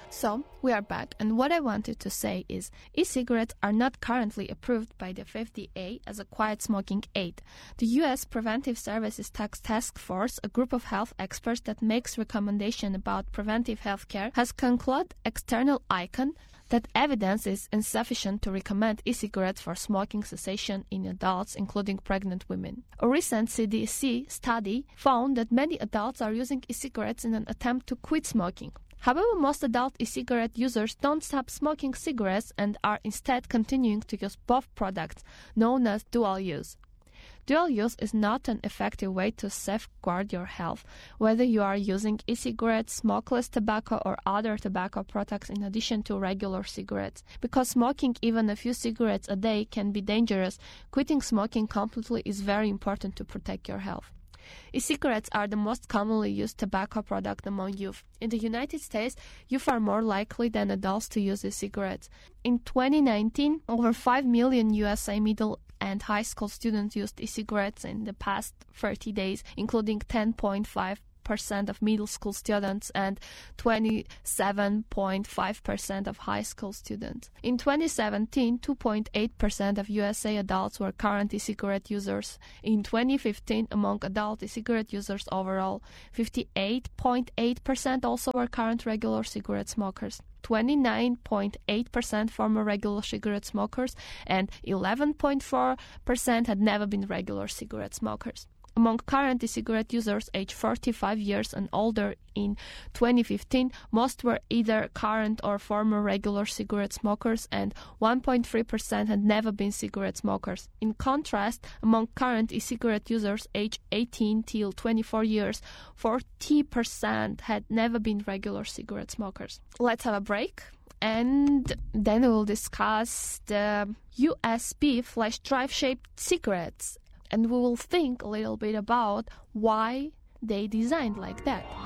So, we are back, and what I wanted to say is e-cigarettes are not currently approved by the FDA as a quiet smoking aid. The U.S. Preventive Services Task Force, a group of health experts that makes recommendations about preventive health care, has concluded external icon that evidence is insufficient to recommend e-cigarettes for smoking cessation in adults, including pregnant women. A recent CDC study found that many adults are using e-cigarettes in an attempt to quit smoking. However, most adult e-cigarette users don't stop smoking cigarettes and are instead continuing to use both products, known as dual use. Dual use is not an effective way to safeguard your health, whether you are using e-cigarettes, smokeless tobacco, or other tobacco products in addition to regular cigarettes. Because smoking even a few cigarettes a day can be dangerous, quitting smoking completely is very important to protect your health. E-cigarettes are the most commonly used tobacco product among youth. In the United States, youth are more likely than adults to use e-cigarettes. In 2019, over 5 million USA middle and high school students used e-cigarettes in the past 30 days, including 10.5% of middle school students and 27.5% of high school students. In 2017, 2.8% of USA adults were current e-cigarette users. In 2015, among adult e-cigarette users overall, 58.8% also were current regular cigarette smokers. 29.8% former regular cigarette smokers and 11.4% had never been regular cigarette smokers. Among current e-cigarette users aged 45 years and older in 2015, most were either current or former regular cigarette smokers, and 1.3% had never been cigarette smokers. In contrast, among current e-cigarette users aged 18 till 24 years, 40% had never been regular cigarette smokers. Let's have a break, and then we'll discuss the USB flash drive-shaped cigarettes. And we will think a little bit about why they designed like that.